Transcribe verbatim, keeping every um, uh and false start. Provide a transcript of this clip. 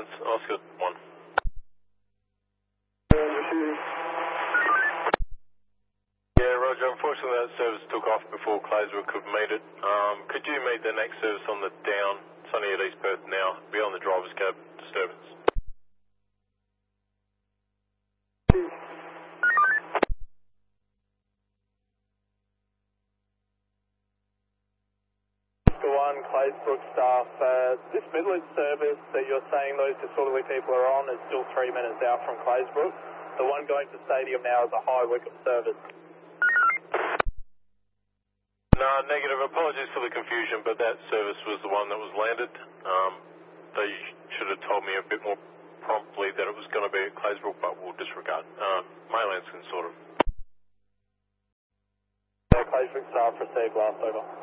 Mainlands, Oscar one. Yeah, Roger, unfortunately that service took off before Claysbrook could meet it. Um, could you meet the next service on the down? It's only at East Perth now, beyond the driver's cab disturbance. One, Claysbrook staff, uh, this Midland service that you're saying those disorderly people are on is still three minutes out from Claysbrook. The one going to Stadium now is a High Wycombe service. No, negative. Apologies for the confusion, but that service was the one that was landed. Um, they should have told me a bit more promptly that it was going to be at Claysbrook, but we'll disregard. Um, Mainlands can sort of. Yeah, Claysbrook staff received last over.